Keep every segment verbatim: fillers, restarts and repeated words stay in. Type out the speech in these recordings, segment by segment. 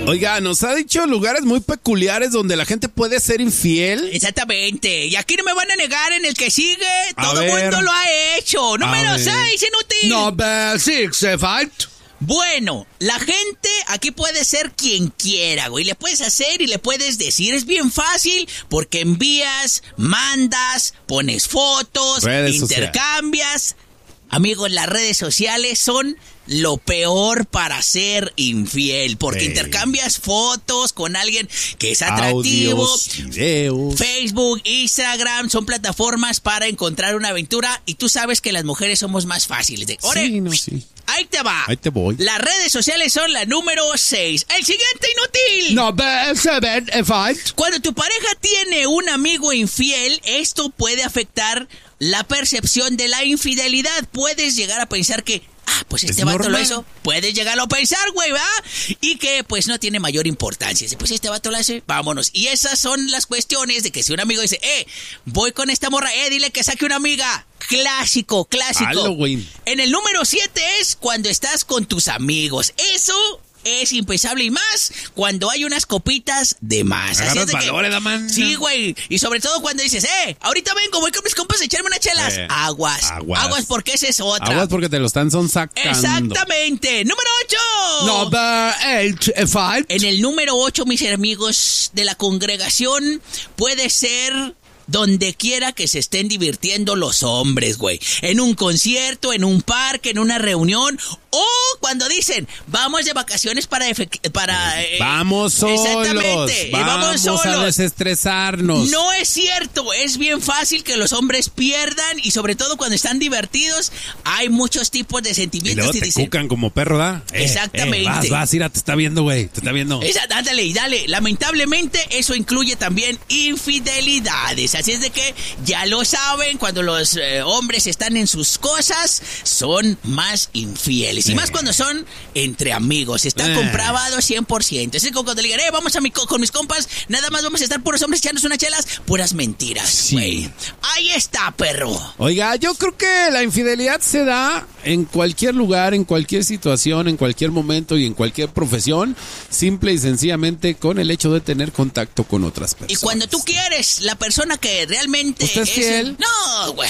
Oiga, nos ha dicho lugares muy peculiares donde la gente puede ser infiel. Exactamente. Y aquí no me van a negar en el que sigue. A Todo el ver. mundo lo ha hecho. Número seis, inútil. Number six, eh, fight. Bueno, la gente aquí puede ser quien quiera, güey. Le puedes hacer y le puedes decir. Es bien fácil porque envías, mandas, pones fotos, Redes intercambias. Amigos, las redes sociales son lo peor para ser infiel. Porque Sí. intercambias fotos con alguien que es atractivo. Audios, videos. Facebook, Instagram son plataformas para encontrar una aventura. Y tú sabes que las mujeres somos más fáciles. De, ¡Ore! Sí, no, sí. Ahí te va. Ahí te voy. Las redes sociales son la número seis. El siguiente, inútil. Number seven, eh, fight. Cuando tu pareja tiene un amigo infiel, esto puede afectar la percepción de la infidelidad. Puedes llegar a pensar que, ah, pues este Es vato lo normal. hizo. Puedes llegar a pensar, güey, ¿va? Y que, pues, no tiene mayor importancia. Dice, pues este vato lo hace, vámonos. Y esas son las cuestiones de que si un amigo dice, eh, voy con esta morra, eh, dile que saque una amiga. Clásico, clásico. Halloween. En el número siete es cuando estás con tus amigos. Eso es impensable y más cuando hay unas copitas de más. Así Agarras es de que- valores, la man. Sí, güey. Y sobre todo cuando dices, eh, ahorita vengo, voy con mis compas a echarme unas chelas. Eh, aguas, aguas. aguas. porque esa es otra. Aguas porque te lo están son sacando. Exactamente. Número ocho. Number eight, eh, fight. En el número ocho, mis amigos de la congregación, puede ser donde quiera que se estén divirtiendo los hombres, güey. En un concierto, en un parque, en una reunión, o cuando dicen, vamos de vacaciones para... efec- para eh, Vamos solos. Exactamente. y Vamos, vamos solos. a desestresarnos. No es cierto, es bien fácil que los hombres pierdan y sobre todo cuando están divertidos hay muchos tipos de Y sentimientos luego y te dicen, cucan como perro, ¿da? Eh, Exactamente. eh, vas, vas, mira, te está viendo, güey. Te está viendo. Esa, dale y dale. Lamentablemente eso incluye también infidelidades. Así es de que ya lo saben, cuando los eh, hombres están en sus cosas son más infieles. Y Eh. más cuando son entre amigos. Está Eh. comprobado cien por ciento. Así como cuando le digan, eh, vamos a mi co- con mis compas, nada más vamos a estar puros hombres echándose unas chelas, puras mentiras, Sí. güey. Ahí está, perro. Oiga, yo creo que la infidelidad se da en cualquier lugar, en cualquier situación, en cualquier momento y en cualquier profesión, simple y sencillamente con el hecho de tener contacto con otras personas. Y cuando tú quieres, la persona que realmente ¿Usted es fiel? No, güey.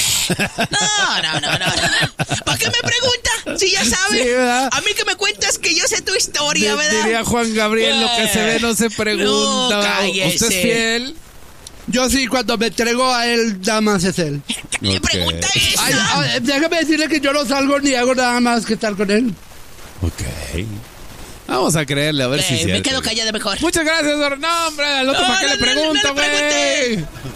No, no, no, no. ¿Para qué me pregunta? Si ya sabe. Sí, ¿verdad? A mí que me cuentas que yo sé tu historia, Di- ¿verdad? Diría Juan Gabriel, lo que se ve no se pregunta. No, cállese. ¿Usted es fiel? Yo sí, cuando me entrego a él, nada más es él. ¿Qué Ok. pregunta es Ay, esa? ay, déjame decirle que yo no salgo ni hago nada más que estar con él. Ok. Vamos a creerle, a ver Eh, si es me cierto. quedo callada mejor. Muchas gracias, no, hombre, al otro No, para qué no, le no, no, no pregunto, le pregunte. güey.